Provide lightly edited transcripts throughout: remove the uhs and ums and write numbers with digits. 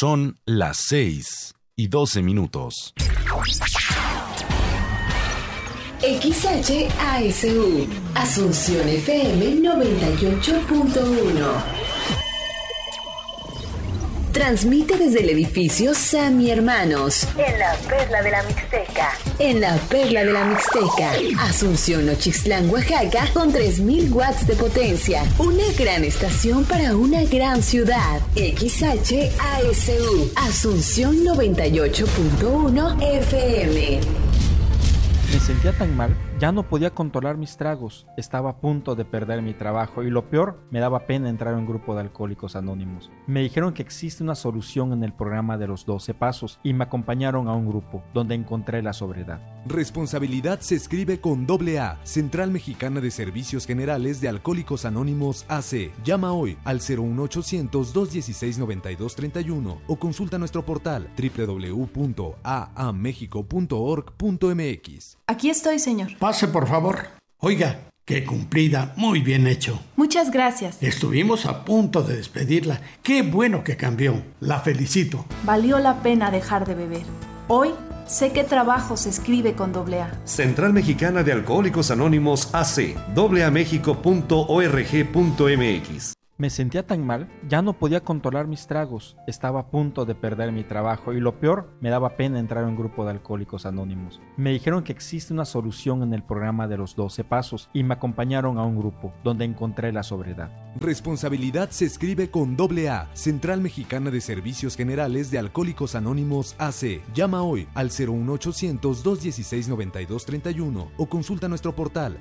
Son las 6:12. XHASU, Asunción FM 98.1. Transmite desde el edificio Sami Hermanos, en la Perla de la Mixteca. En la Perla de la Mixteca, Asunción, Nochixtlán, Oaxaca, con 3.000 watts de potencia. Una gran estación para una gran ciudad. XHASU, Asunción 98.1 FM. Me sentía tan mal, ya no podía controlar mis tragos, estaba a punto de perder mi trabajo y lo peor, me daba pena entrar a un grupo de Alcohólicos Anónimos. Me dijeron que existe una solución en el programa de los 12 pasos y me acompañaron a un grupo donde encontré la sobriedad. Responsabilidad se escribe con AA, Central Mexicana de Servicios Generales de Alcohólicos Anónimos AC. Llama hoy al 01800-216-9231 o consulta nuestro portal www.aamexico.org.mx. Aquí estoy, señor. Pase, por favor. Oiga, qué cumplida, muy bien hecho. Muchas gracias. Estuvimos a punto de despedirla. Qué bueno que cambió. La felicito. Valió la pena dejar de beber. Hoy sé qué trabajo se escribe con AA. Central Mexicana de Alcohólicos Anónimos AC, aamexico.org.mx. Me sentía tan mal, ya no podía controlar mis tragos, estaba a punto de perder mi trabajo y lo peor, me daba pena entrar a un grupo de Alcohólicos Anónimos. Me dijeron que existe una solución en el programa de los 12 pasos y me acompañaron a un grupo donde encontré la sobriedad. Responsabilidad se escribe con AA, Central Mexicana de Servicios Generales de Alcohólicos Anónimos AC. Llama hoy al 01800-216-9231 o consulta nuestro portal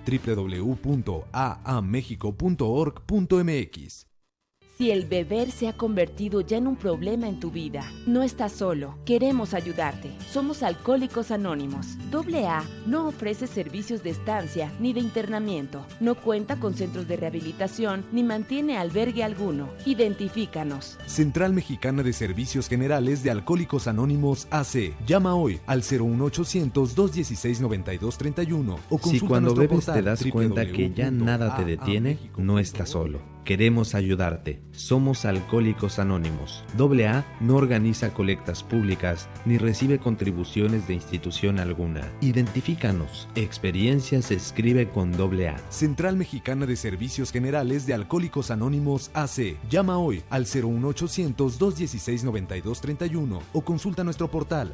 www.aamexico.org.mx. Si el beber se ha convertido ya en un problema en tu vida, no estás solo. Queremos ayudarte. Somos Alcohólicos Anónimos. AA no ofrece servicios de estancia ni de internamiento. No cuenta con centros de rehabilitación ni mantiene albergue alguno. Identifícanos. Central Mexicana de Servicios Generales de Alcohólicos Anónimos AC. Llama hoy al 01800-216-9231 o consulta Si cuando nuestro bebes portal te das cuenta que ya nada te detiene, no estás solo. Queremos ayudarte. Somos Alcohólicos Anónimos. AA no organiza colectas públicas ni recibe contribuciones de institución alguna. Identifícanos. Experiencia se escribe con AA. Central Mexicana de Servicios Generales de Alcohólicos Anónimos AC. Llama hoy al 01800-216-9231 o consulta nuestro portal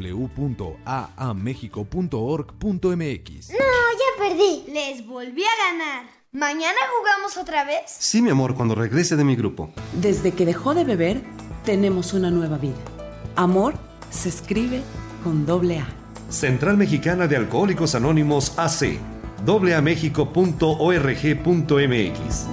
www.aamexico.org.mx. No, ya perdí. Les volví a ganar. ¿Mañana jugamos otra vez? Sí, mi amor, cuando regrese de mi grupo. Desde que dejó de beber, tenemos una nueva vida. Amor se escribe con AA. Central Mexicana de Alcohólicos Anónimos AC, aamexico.org.mx.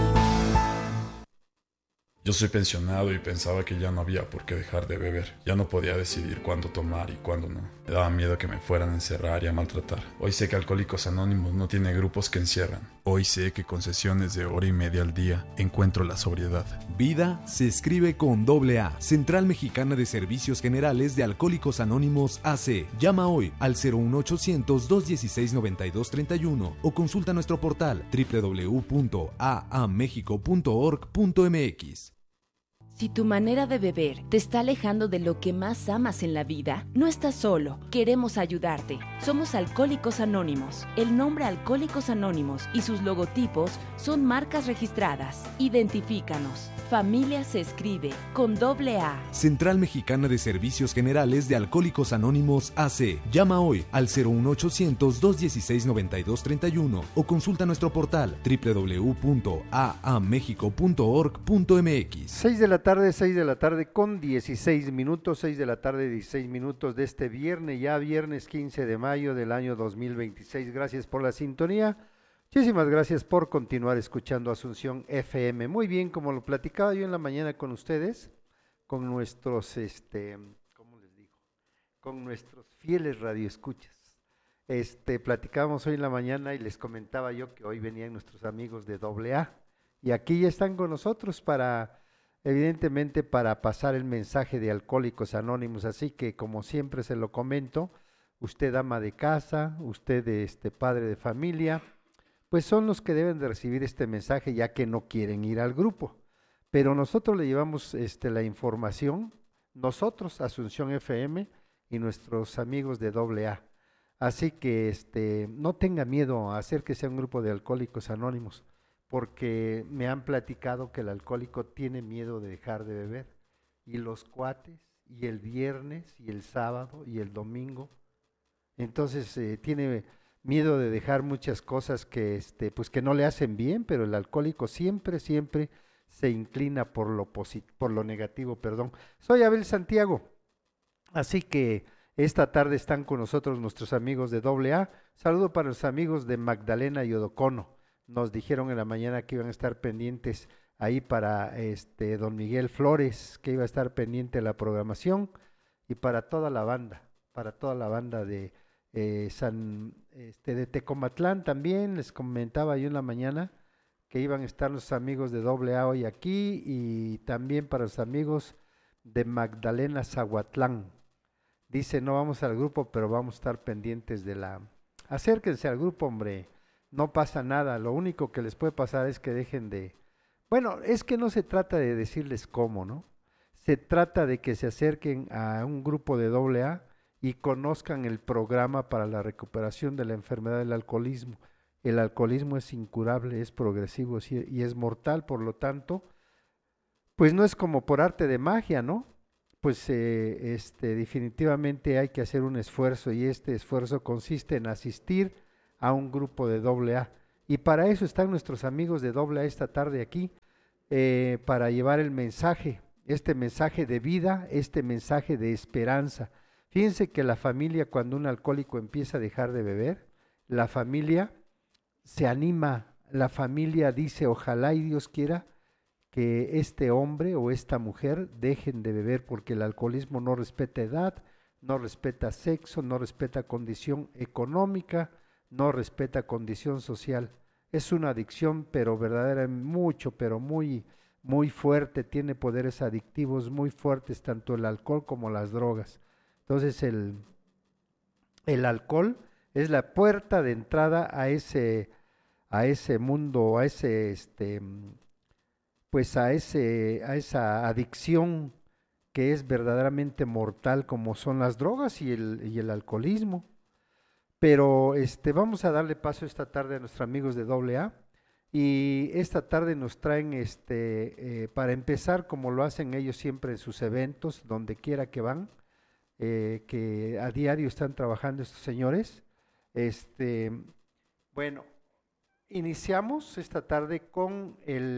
Yo soy pensionado y pensaba que ya no había por qué dejar de beber. Ya no podía decidir cuándo tomar y cuándo no. Me daba miedo que me fueran a encerrar y a maltratar. Hoy sé que Alcohólicos Anónimos no tiene grupos que encierran. Hoy sé que con sesiones de hora y media al día encuentro la sobriedad. Vida se escribe con AA. Central Mexicana de Servicios Generales de Alcohólicos Anónimos AC. Llama hoy al 01800-216-9231 o consulta nuestro portal www.aamexico.org.mx. Si tu manera de beber te está alejando de lo que más amas en la vida, no estás solo. Queremos ayudarte. Somos Alcohólicos Anónimos. El nombre Alcohólicos Anónimos y sus logotipos son marcas registradas. Identifícanos. Familia se escribe con AA. Central Mexicana de Servicios Generales de Alcohólicos Anónimos AC. Llama hoy al 01800-216-9231 o consulta nuestro portal www.aamexico.org.mx. 6 de la tarde con 16 minutos, 6 de la tarde 16 minutos de este viernes, ya viernes 15 de mayo del año 2026. Gracias por la sintonía. Muchísimas gracias por continuar escuchando Asunción FM. Muy bien, como lo platicaba yo en la mañana con ustedes, con nuestros, ¿cómo les digo? Con nuestros fieles radioescuchas. Platicábamos hoy en la mañana y les comentaba yo que hoy venían nuestros amigos de AA y aquí ya están con nosotros evidentemente para pasar el mensaje de Alcohólicos Anónimos. Así que, como siempre se lo comento, usted ama de casa, usted padre de familia, pues son los que deben de recibir este mensaje ya que no quieren ir al grupo. Pero nosotros le llevamos la información nosotros, Asunción FM y nuestros amigos de AA. Así que no tenga miedo a hacer que sea un grupo de alcohólicos anónimos, porque me han platicado que el alcohólico tiene miedo de dejar de beber, y los cuates, y el viernes, y el sábado, y el domingo. Entonces tiene miedo de dejar muchas cosas que, pues que no le hacen bien, pero el alcohólico siempre se inclina por lo negativo, perdón. Soy Abel Santiago, así que esta tarde están con nosotros nuestros amigos de AA. Saludo para los amigos de Magdalena y Odocono. Nos dijeron en la mañana que iban a estar pendientes ahí para don Miguel Flores, que iba a estar pendiente de la programación, y para toda la banda de de Tecomatlán también. Les comentaba yo en la mañana que iban a estar los amigos de AA hoy aquí, y también para los amigos de Magdalena Zahuatlán. Dice, no vamos al grupo, pero vamos a estar pendientes acérquense al grupo, hombre, no pasa nada, lo único que les puede pasar es que dejen de... Bueno, es que no se trata de decirles cómo, ¿no? Se trata de que se acerquen a un grupo de AA y conozcan el programa para la recuperación de la enfermedad del alcoholismo. El alcoholismo es incurable, es progresivo y es mortal, por lo tanto, pues no es como por arte de magia, ¿no? Pues definitivamente hay que hacer un esfuerzo, y este esfuerzo consiste en asistir a un grupo de AA. Y para eso están nuestros amigos de AA esta tarde aquí, para llevar el mensaje, este mensaje de vida, este mensaje de esperanza. Fíjense que la familia, cuando un alcohólico empieza a dejar de beber, la familia se anima, la familia dice, ojalá y Dios quiera que este hombre o esta mujer dejen de beber, porque el alcoholismo no respeta edad, no respeta sexo, no respeta condición económica, no respeta condición social. Es una adicción, pero verdaderamente pero muy, muy fuerte, tiene poderes adictivos muy fuertes, tanto el alcohol como las drogas. Entonces el alcohol es la puerta de entrada a ese mundo, a esa adicción que es verdaderamente mortal, como son las drogas y el alcoholismo. Pero vamos a darle paso esta tarde a nuestros amigos de AA, y esta tarde nos traen para empezar, como lo hacen ellos siempre en sus eventos, donde quiera que van, que a diario están trabajando estos señores. Bueno, iniciamos esta tarde con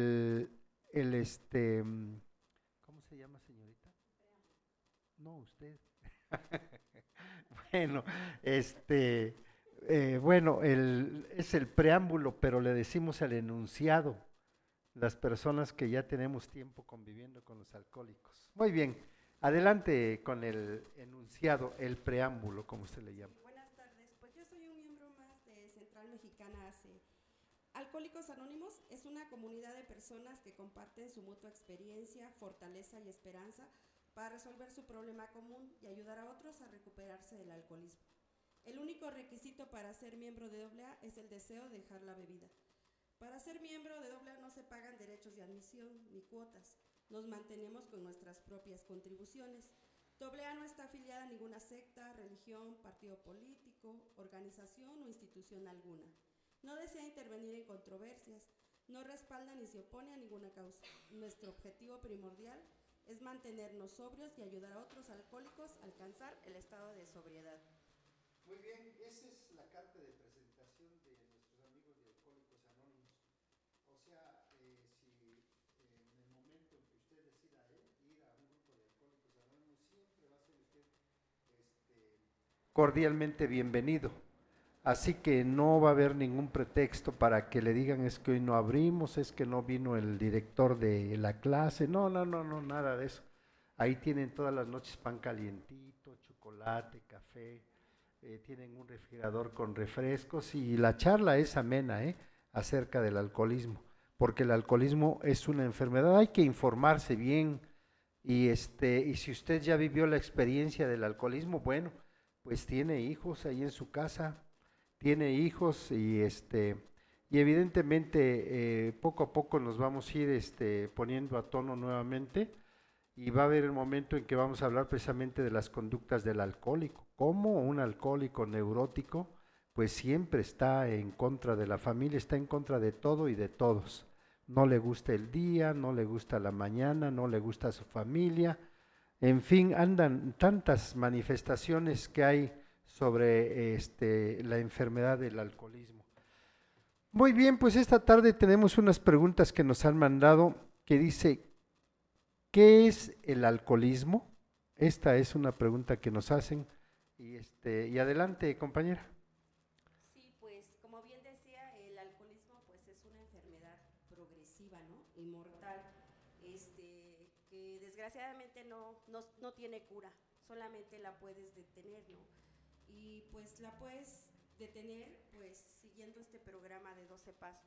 ¿cómo se llama, señorita? No, usted. Bueno, es el preámbulo, pero le decimos el enunciado, las personas que ya tenemos tiempo conviviendo con los alcohólicos. Muy bien, adelante con el enunciado, el preámbulo, como usted le llama. Buenas tardes, pues yo soy un miembro más de Central Mexicana AC. Alcohólicos Anónimos es una comunidad de personas que comparten su mutua experiencia, fortaleza y esperanza para resolver su problema común y ayudar a otros a recuperarse del alcoholismo. El único requisito para ser miembro de AA es el deseo de dejar la bebida. Para ser miembro de AA no se pagan derechos de admisión ni cuotas, nos mantenemos con nuestras propias contribuciones. AA no está afiliada a ninguna secta, religión, partido político, organización o institución alguna. No desea intervenir en controversias, no respalda ni se opone a ninguna causa. Nuestro objetivo primordial es mantenernos sobrios y ayudar a otros alcohólicos a alcanzar el estado de sobriedad. Muy bien, esa es la carta de presentación de nuestros amigos de Alcohólicos Anónimos. O sea, si en el momento en que usted decida ir a un grupo de Alcohólicos Anónimos, siempre va a ser usted cordialmente bienvenido. Así que no va a haber ningún pretexto para que le digan es que hoy no abrimos, es que no vino el director de la clase. No, nada de eso. Ahí tienen todas las noches pan calientito, chocolate, café, tienen un refrigerador con refrescos, y la charla es amena acerca del alcoholismo, porque el alcoholismo es una enfermedad, hay que informarse bien, y si usted ya vivió la experiencia del alcoholismo, bueno, pues tiene hijos ahí en su casa, tiene hijos, y evidentemente poco a poco nos vamos a ir poniendo a tono nuevamente, y va a haber el momento en que vamos a hablar precisamente de las conductas del alcohólico, cómo un alcohólico neurótico pues siempre está en contra de la familia, está en contra de todo y de todos. No le gusta el día, no le gusta la mañana, no le gusta su familia, en fin, andan tantas manifestaciones que hay sobre la enfermedad del alcoholismo. Muy bien, pues esta tarde tenemos unas preguntas que nos han mandado que dice, ¿qué es el alcoholismo? Esta es una pregunta que nos hacen y adelante, compañera. Sí, pues como bien decía, el alcoholismo pues es una enfermedad progresiva, ¿no? Y mortal, que desgraciadamente no tiene cura, solamente la puedes detener, ¿no? Y pues la puedes detener pues siguiendo este programa de 12 pasos.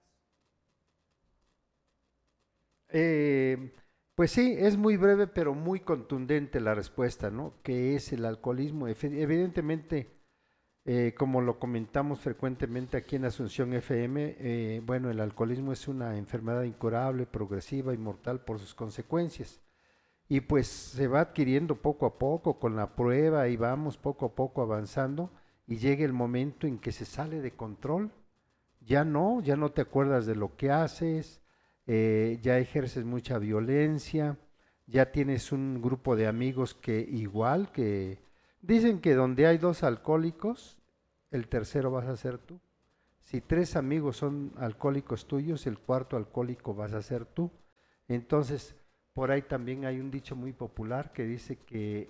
Pues sí, es muy breve pero muy contundente la respuesta, ¿no? ¿Qué es el alcoholismo? Evidentemente, como lo comentamos frecuentemente aquí en Asunción FM, bueno, el alcoholismo es una enfermedad incurable, progresiva y mortal por sus consecuencias. Y pues se va adquiriendo poco a poco con la prueba y vamos poco a poco avanzando y llega el momento en que se sale de control. Ya no te acuerdas de lo que haces, ya ejerces mucha violencia, ya tienes un grupo de amigos que igual que dicen que donde hay 2 alcohólicos, el tercero vas a ser tú. Si 3 amigos son alcohólicos tuyos, el 4.º alcohólico vas a ser tú. Entonces, por ahí también hay un dicho muy popular que dice que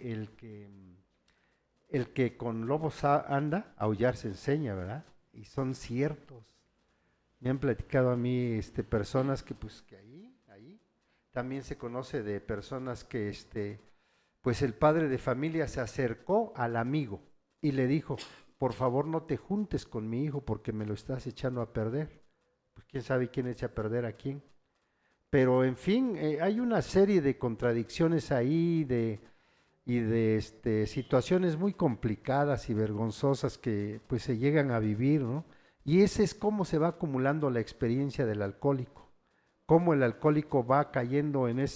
el que con lobos anda, aullar se enseña, ¿verdad? Y son ciertos. Me han platicado a mí personas que pues que ahí también se conoce de personas que pues el padre de familia se acercó al amigo y le dijo, por favor no te juntes con mi hijo porque me lo estás echando a perder. Pues quién sabe quién echa a perder a quién. Pero en fin, hay una serie de contradicciones ahí y de situaciones muy complicadas y vergonzosas que pues se llegan a vivir, ¿no? Y ese es cómo se va acumulando la experiencia del alcohólico, cómo el alcohólico va cayendo en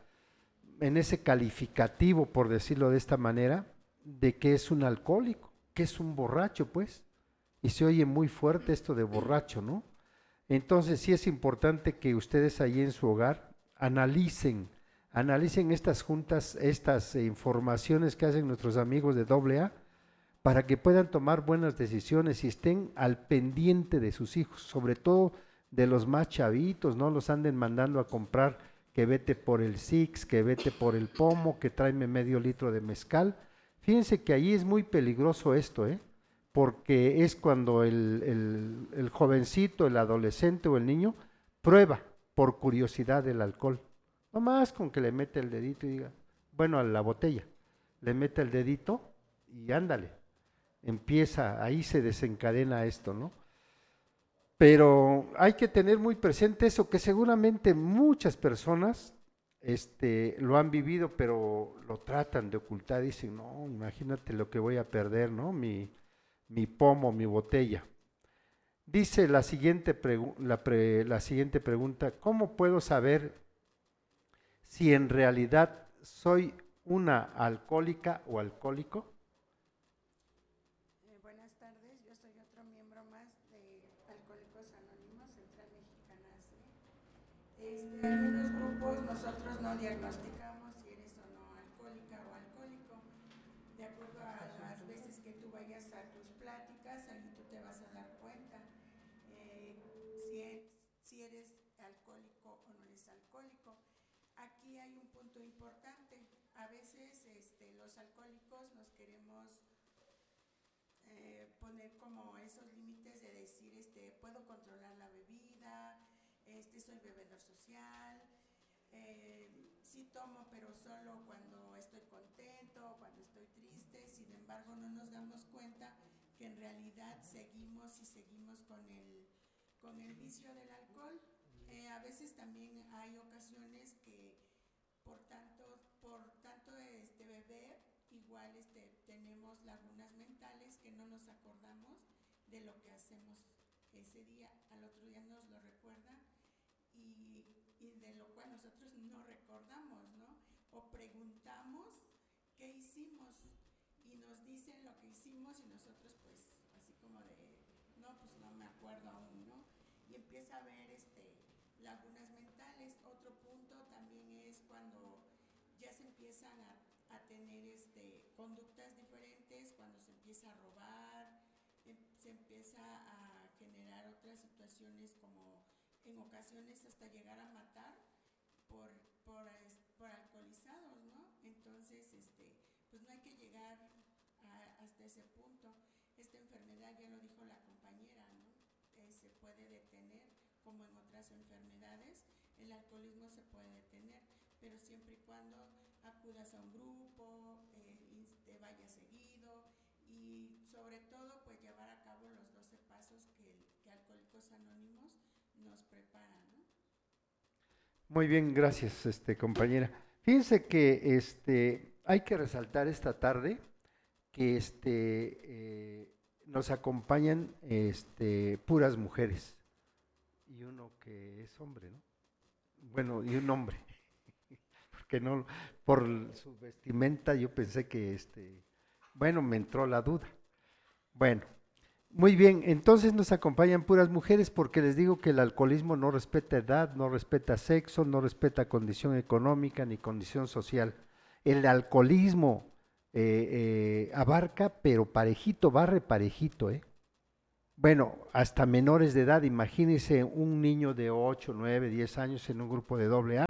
ese calificativo, por decirlo de esta manera, de que es un alcohólico, que es un borracho, pues. Y se oye muy fuerte esto de borracho, ¿no? Entonces sí es importante que ustedes ahí en su hogar analicen estas juntas, estas informaciones que hacen nuestros amigos de AA, para que puedan tomar buenas decisiones y estén al pendiente de sus hijos, sobre todo de los más chavitos, no los anden mandando a comprar que vete por el Six, que vete por el pomo, que tráeme medio litro de mezcal. Fíjense que ahí es muy peligroso esto, porque es cuando el jovencito, el adolescente o el niño prueba por curiosidad el alcohol. No más con que le mete el dedito y diga, bueno, a la botella, le mete el dedito y ándale. Empieza, ahí se desencadena esto, ¿no? Pero hay que tener muy presente eso, que seguramente muchas personas lo han vivido, pero lo tratan de ocultar, dicen, no, imagínate lo que voy a perder, ¿no? Mi pomo, mi botella. Dice la siguiente pregunta, ¿cómo puedo saber si en realidad soy una alcohólica o alcohólico? Buenas tardes, yo soy otro miembro más de Alcohólicos Anónimos, Central Mexicana AC. Algunos grupos nosotros no diagnosticamos si eres o no alcohólica o alcohólico. De acuerdo a las veces que tú vayas a tus pláticas, ahí tú te vas a dar cuenta si eres alcohólico o no eres alcohólico. Aquí hay un punto importante. A veces los alcohólicos nos queremos poner como esos límites de decir, puedo controlar la bebida, soy bebedor social, sí tomo pero solo cuando estoy contento, cuando estoy triste. Sin embargo, no nos damos cuenta que en realidad seguimos con el vicio del alcohol. A veces también hay ocasiones que por tanto beber, igual tenemos lagunas mentales que no nos acordamos de lo que hacemos ese día, al otro día nos lo recuerda y de lo cual nosotros no recordamos, ¿no? O lo que hicimos y nosotros pues así como de, no, pues no me acuerdo aún, ¿no? Y empieza a haber lagunas mentales. Otro punto también es cuando ya se empiezan a tener conductas diferentes, cuando se empieza a robar, se empieza a generar otras situaciones como en ocasiones hasta llegar a matar por alcoholizados, ¿no? Entonces, pues no hay que llegar hasta ese punto. Esta enfermedad, ya lo dijo la compañera, ¿no? Se puede detener, como en otras enfermedades, el alcoholismo se puede detener, pero siempre y cuando acudas a un grupo, te vayas seguido y sobre todo, pues llevar a cabo los 12 pasos que Alcohólicos Anónimos nos preparan, ¿no? Muy bien, gracias, compañera. Fíjense que hay que resaltar esta tarde que nos acompañan puras mujeres y uno que es hombre, ¿no? Bueno, y un hombre, porque no, por su vestimenta yo pensé que bueno, me entró la duda. Bueno, muy bien, entonces nos acompañan puras mujeres porque les digo que el alcoholismo no respeta edad, no respeta sexo, no respeta condición económica ni condición social. El alcoholismo abarca, pero parejito, barre parejito, Bueno, hasta menores de edad, imagínense un niño de 8, 9, 10 años en un grupo de AA,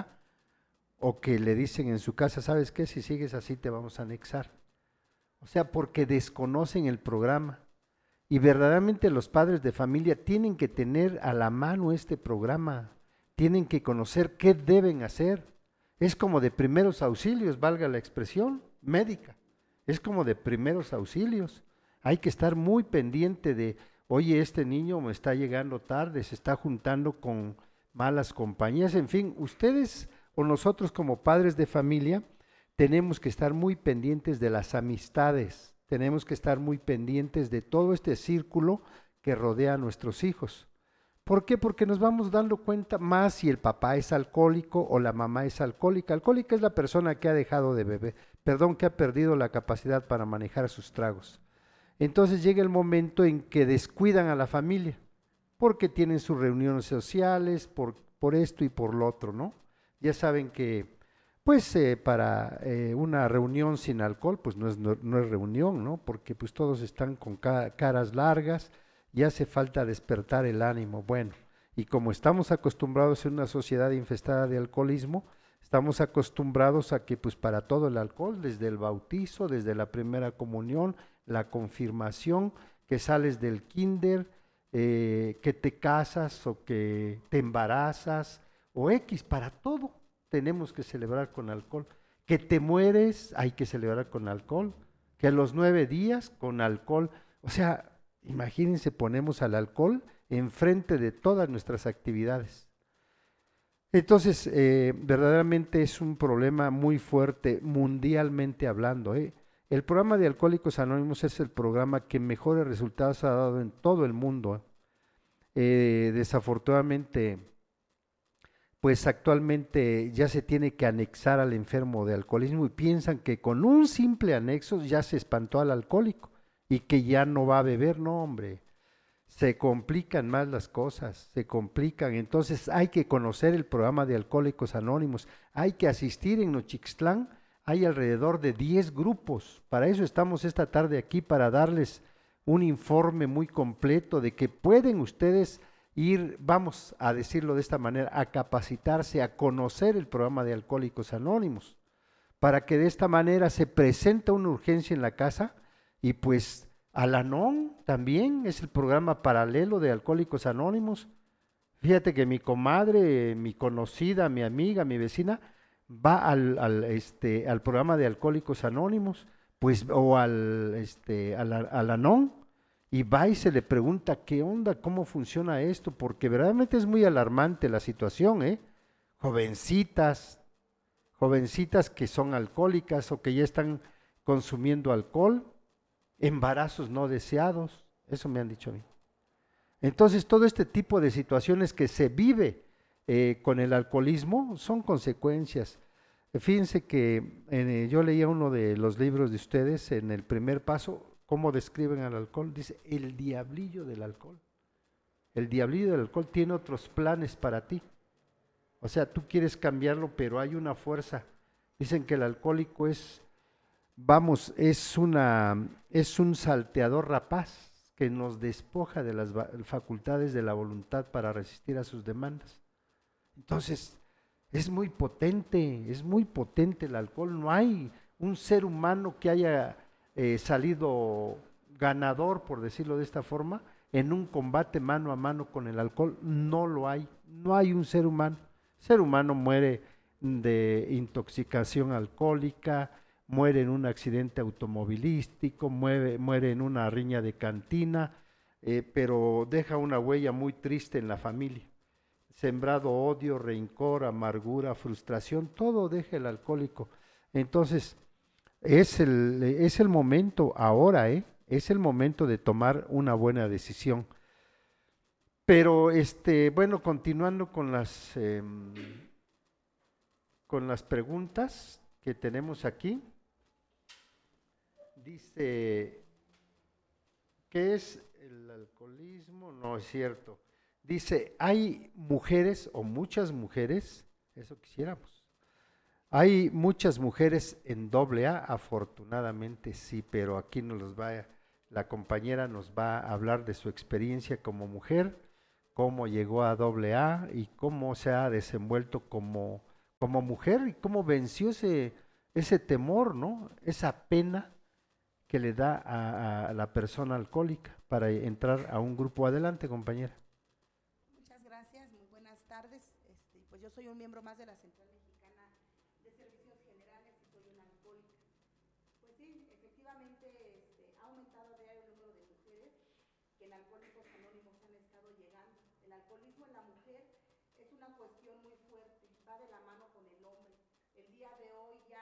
o que le dicen en su casa, ¿sabes qué? Si sigues así te vamos a anexar. O sea, porque desconocen el programa. Y verdaderamente los padres de familia tienen que tener a la mano este programa, tienen que conocer qué deben hacer. Es como de primeros auxilios, valga la expresión médica, es como de primeros auxilios. Hay que estar muy pendiente de, oye, este niño me está llegando tarde, se está juntando con malas compañías, en fin, ustedes o nosotros como padres de familia tenemos que estar muy pendientes de las amistades, tenemos que estar muy pendientes de todo este círculo que rodea a nuestros hijos. ¿Por qué? Porque nos vamos dando cuenta más si el papá es alcohólico o la mamá es alcohólica. Alcohólica es la persona que ha dejado de beber, que ha perdido la capacidad para manejar sus tragos. Entonces llega el momento en que descuidan a la familia, porque tienen sus reuniones sociales, por esto y por lo otro, ¿no? Ya saben que pues para una reunión sin alcohol, pues no es reunión, ¿no? Porque pues todos están con caras largas y hace falta despertar el ánimo. Bueno, y como estamos acostumbrados en una sociedad infestada de alcoholismo, estamos acostumbrados a que pues para todo el alcohol, desde el bautizo, desde la primera comunión, la confirmación, que sales del kinder, que te casas o que te embarazas o X, para todo tenemos que celebrar con alcohol. Que te mueres, hay que celebrar con alcohol. Que a los 9 días con alcohol. O sea, imagínense, ponemos al alcohol enfrente de todas nuestras actividades. Entonces, verdaderamente es un problema muy fuerte mundialmente hablando. El programa de Alcohólicos Anónimos es el programa que mejores resultados ha dado en todo el mundo. Desafortunadamente, pues actualmente ya se tiene que anexar al enfermo de alcoholismo y piensan que con un simple anexo ya se espantó al alcohólico y que ya no va a beber. No, hombre, se complican más las cosas, se complican. Entonces hay que conocer el programa de Alcohólicos Anónimos, hay que asistir. En Nochixtlán hay alrededor de 10 grupos, para eso estamos esta tarde aquí, para darles un informe muy completo de que pueden ustedes ir, vamos a decirlo de esta manera, a capacitarse, a conocer el programa de Alcohólicos Anónimos, para que de esta manera se presenta una urgencia en la casa y pues Al-Anon también es el programa paralelo de Alcohólicos Anónimos. Fíjate que mi comadre, mi conocida, mi amiga, mi vecina, va al programa de Alcohólicos Anónimos, pues, o al Al-Anon, y va y se le pregunta qué onda, cómo funciona esto, porque verdaderamente es muy alarmante la situación, jovencitas que son alcohólicas o que ya están consumiendo alcohol, embarazos no deseados, eso me han dicho a mí. Entonces todo este tipo de situaciones que se vive con el alcoholismo son consecuencias. Fíjense que yo leía uno de los libros de ustedes, en el primer paso, ¿Cómo describen al alcohol? Dice, el diablillo del alcohol. El diablillo del alcohol tiene otros planes para ti. O sea, tú quieres cambiarlo, pero hay una fuerza. Dicen que el alcohólico es un salteador rapaz que nos despoja de las facultades de la voluntad para resistir a sus demandas. Entonces, es muy potente el alcohol. No hay un ser humano que haya salido ganador, por decirlo de esta forma, en un combate mano a mano con el alcohol. No lo hay, no hay un ser humano. El ser humano muere de intoxicación alcohólica, muere en un accidente automovilístico, muere en una riña de cantina, pero deja una huella muy triste en la familia. Sembrado odio, rencor, amargura, frustración, todo deja el alcohólico. Entonces, es el momento ahora, es el momento de tomar una buena decisión. Pero, bueno, continuando con las preguntas que tenemos aquí. Dice, ¿qué es el alcoholismo? No es cierto. Dice, hay mujeres o muchas mujeres, eso quisiéramos. Hay muchas mujeres en AA, afortunadamente sí, pero aquí la compañera nos va a hablar de su experiencia como mujer, cómo llegó a AA y cómo se ha desenvuelto como mujer y cómo venció ese temor, ¿no? Esa pena que le da a la persona alcohólica para entrar a un grupo. Adelante, compañera. Muchas gracias, muy buenas tardes. Pues yo soy un miembro más de la Central Mexicana de Servicios Generales y soy una alcohólica. Pues sí, efectivamente ha aumentado a diario el número de mujeres que en Alcohólicos Anónimos han estado llegando. El alcoholismo en la mujer es una cuestión muy fuerte, va de la mano con el hombre. El día de hoy ya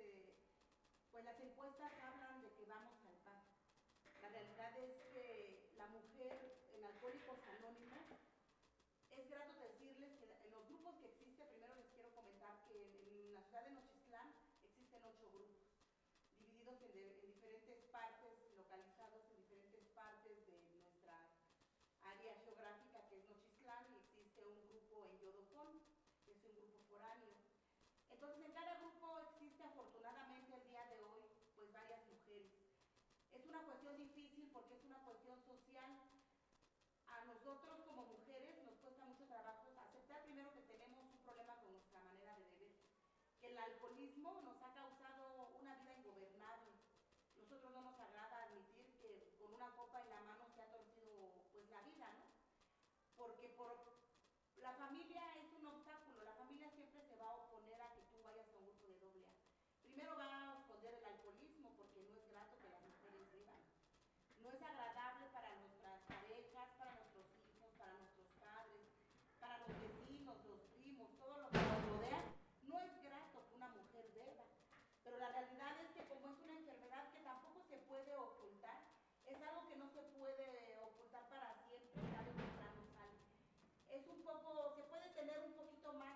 pues las encuestas hablan de que vamos al par. La realidad es que la mujer en Alcohólicos Anónimos, es grato decirles que en los grupos que existen, primero les quiero comentar que en la ciudad de Nochistlán existen 8 grupos, divididos en diferentes partes, localizados en diferentes partes de nuestra área geográfica que es Nochistlán, y existe un grupo en Yodopón, que es un grupo foráneo. Entonces, en cada grupo existe afortunadamente el día de hoy, pues varias mujeres. Es una cuestión difícil porque es una cuestión social. A nosotros como mujeres nos cuesta mucho trabajo aceptar primero que tenemos un problema con nuestra manera de beber, que el alcoholismo nos ha causado una vida ingobernable. Nosotros no nos agrada admitir que con una copa en la mano se ha torcido pues la vida, ¿no? Porque la familia es un obstáculo, la familia siempre se va a oponer a que tú vayas a un grupo de AA. Primero va a esconder el alcoholismo porque no es grato que las mujeres beban. No es agradable para nuestras parejas, para nuestros hijos, para nuestros padres, para los vecinos, los primos, todo lo que nos rodea. No es grato que una mujer beba. Pero la realidad es que como es una enfermedad que tampoco se puede ocultar, es algo que no se puede ocultar para siempre, tarde o temprano sale. Es un poco, se puede tener un poquito más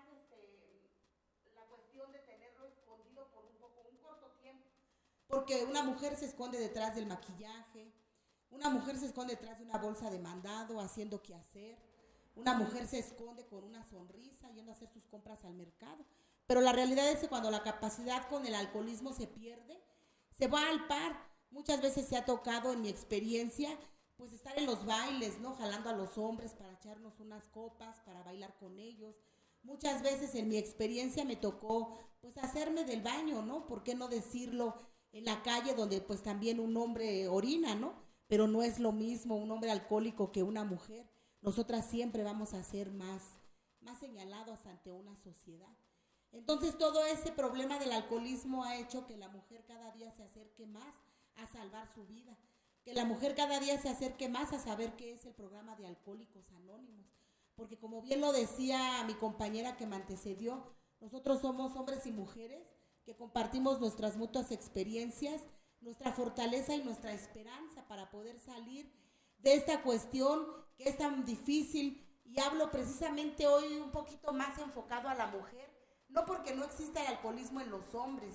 la cuestión de tenerlo escondido por un corto tiempo. Porque una mujer se esconde detrás del maquillaje, una mujer se esconde detrás de una bolsa de mandado, haciendo qué hacer, una mujer se esconde con una sonrisa, yendo a hacer sus compras al mercado. Pero la realidad es que cuando la capacidad con el alcoholismo se pierde, se va al par. Muchas veces se ha tocado en mi experiencia, pues estar en los bailes, ¿no? Jalando a los hombres para echarnos unas copas, para bailar con ellos. Muchas veces en mi experiencia me tocó, pues hacerme del baño, ¿no? ¿Por qué no decirlo en la calle donde pues también un hombre orina, ¿no? Pero no es lo mismo un hombre alcohólico que una mujer. Nosotras siempre vamos a ser más señalados ante una sociedad. Entonces todo ese problema del alcoholismo ha hecho que la mujer cada día se acerque más a salvar su vida, que la mujer cada día se acerque más a saber qué es el programa de Alcohólicos Anónimos, porque como bien lo decía mi compañera que me antecedió, nosotros somos hombres y mujeres que compartimos nuestras mutuas experiencias, nuestra fortaleza y nuestra esperanza para poder salir de esta cuestión que es tan difícil, y hablo precisamente hoy un poquito más enfocado a la mujer, no porque no exista el alcoholismo en los hombres,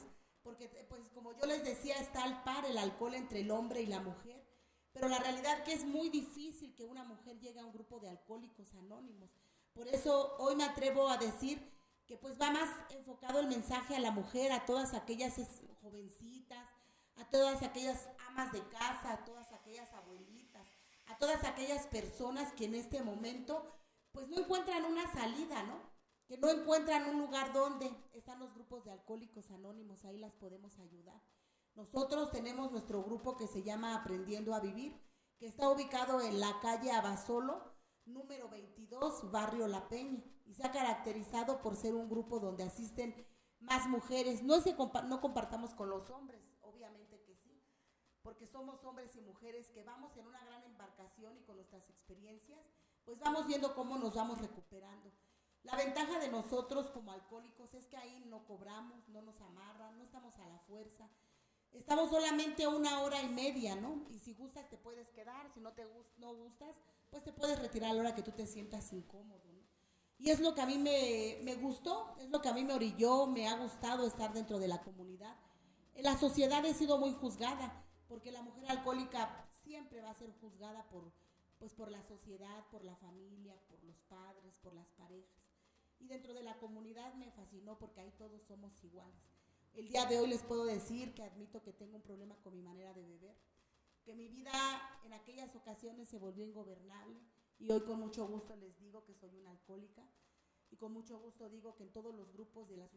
porque pues como yo les decía, está al par el alcohol entre el hombre y la mujer, pero la realidad que es muy difícil que una mujer llegue a un grupo de alcohólicos anónimos. Por eso hoy me atrevo a decir que pues va más enfocado el mensaje a la mujer, a todas aquellas jovencitas, a todas aquellas amas de casa, a todas aquellas abuelitas, a todas aquellas personas que en este momento pues no encuentran una salida, ¿no? Que no encuentran un lugar donde están los grupos de alcohólicos anónimos, ahí las podemos ayudar. Nosotros tenemos nuestro grupo que se llama Aprendiendo a Vivir, que está ubicado en la calle Abasolo, número 22, barrio La Peña, y se ha caracterizado por ser un grupo donde asisten más mujeres. No compartamos con los hombres, obviamente que sí, porque somos hombres y mujeres que vamos en una gran embarcación y con nuestras experiencias, pues vamos viendo cómo nos vamos recuperando. La ventaja de nosotros como alcohólicos es que ahí no cobramos, no nos amarran, no estamos a la fuerza. Estamos solamente 1 hora y media, ¿no? Y si gustas te puedes quedar, si no gustas, pues te puedes retirar a la hora que tú te sientas incómodo, ¿no? Y es lo que a mí me gustó, es lo que a mí me orilló, me ha gustado estar dentro de la comunidad. En la sociedad he sido muy juzgada, porque la mujer alcohólica siempre va a ser juzgada por la sociedad, por la familia, por los padres, por las parejas. Y dentro de la comunidad me fascinó porque ahí todos somos iguales. El día de hoy les puedo decir que admito que tengo un problema con mi manera de beber, que mi vida en aquellas ocasiones se volvió ingobernable y hoy con mucho gusto les digo que soy una alcohólica y con mucho gusto digo que en todos los grupos de la